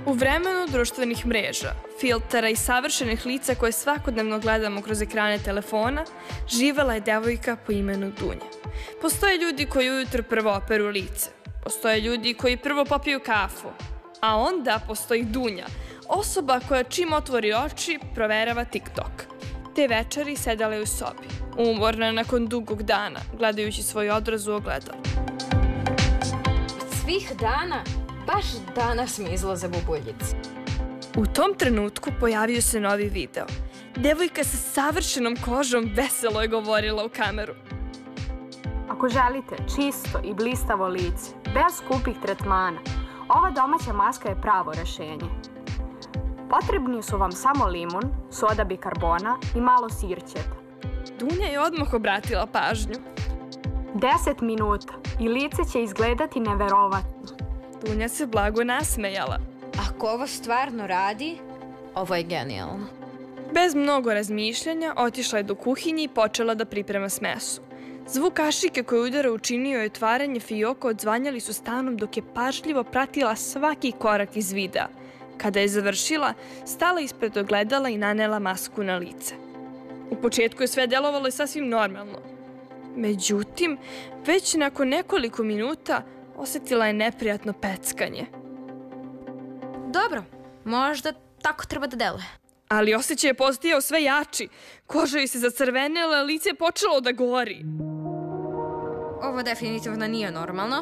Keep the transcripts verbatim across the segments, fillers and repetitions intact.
U vremenu društvenih mreža, filtera i savršenih lica koje svakodnevno gledamo kroz ekrane telefona, živela je devojka po imenu Dunja. Postoje ljudi koji ujutro prvo operu lice. Postoje ljudi koji prvo popiju kafu. A onda postoji Dunja, osoba koja čim otvori oči proverava TikTok. Te večeri sedala je u sobi, umorna nakon dugog dana, gledajući svoj odraz u ogledalu. Od svih dana, baš danas mi izlaze bubuljice. U tom trenutku pojavio se novi video. Devojka sa savršenom kožom veselo je govorila u kameru. Ako želite čisto i blistavo lice, bez skupih tretmana, ova domaća maska je pravo rešenje. Potrebni su vam samo limun, soda bikarbona i malo sirćeta. Dunja je odmah obratila pažnju. deset minuta i lice će izgledati neverovatno. Dunja se blago nasmejala. Ako ovo stvarno radi, ovo je genijalno. Bez mnogo razmišljanja otišla je do kuhinje i počela da priprema smesu. Zvuk kašike koji udara učinio je otvaranje fioka odzvanjali su stanom dok je pažljivo pratila svaki korak iz videa. Kada je završila, stala ispred ogledala i nanela masku na lice. U početku je sve delovalo sasvim normalno. Međutim, već nakon nekoliko minuta osetila je neprijatno peckanje. Dobro, možda tako treba da deluje. Ali osjećaj je postajao sve jači. Koža joj se zacrvenela, lice je počelo da gori. Ovo definitivno nije normalno.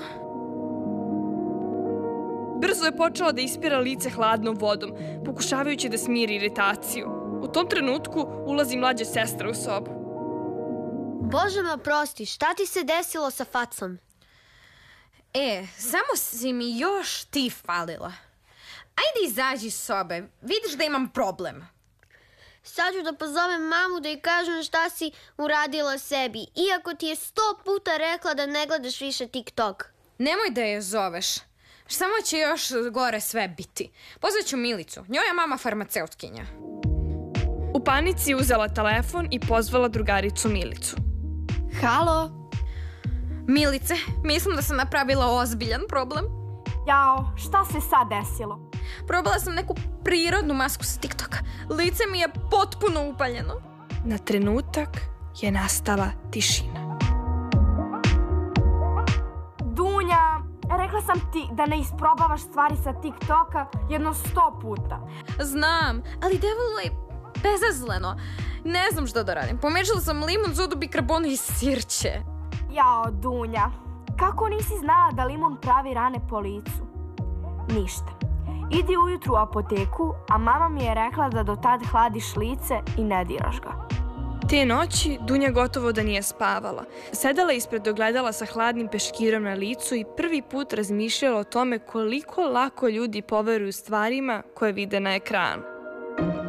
Brzo je počela da ispira lice hladnom vodom, pokušavajući da smiri iritaciju. U tom trenutku ulazi mlađa sestra u sobu. Bože me oprosti, šta ti se desilo sa facom? E, samo si mi još ti falila. Ajde izađi iz sobe, vidiš da imam problem. Sad ću da pozovem mamu da joj kažem šta si uradila sebi, iako ti je sto puta rekla da ne gledaš više TikTok. Nemoj da je zoveš. Samo će još gore sve biti. Pozvaću Milicu, njoj je mama farmaceutkinja. U panici je uzela telefon i pozvala drugaricu Milicu. Halo? Milice, mislim da sam napravila ozbiljan problem. Jao, šta se sad desilo? Probala sam neku prirodnu masku sa TikToka. Lice mi je potpuno upaljeno. Na trenutak je nastala tišina. Dunja, rekla sam ti da ne isprobavaš stvari sa TikToka jedno sto puta. Znam, ali devolo je bezazleno. Ne znam što da radim. Pomešala sam limun, sodu bikarbonu i sirće. Jao, Dunja, kako nisi znala da limun pravi rane po licu? Ništa. Idi ujutru u apoteku, a mama mi je rekla da do tad hladiš lice i ne diraš ga. Te noći Dunja gotovo da nije spavala. Sedala ispred ogledala sa hladnim peškirom na licu i prvi put razmišljala o tome koliko lako ljudi poveruju stvarima koje vide na ekranu.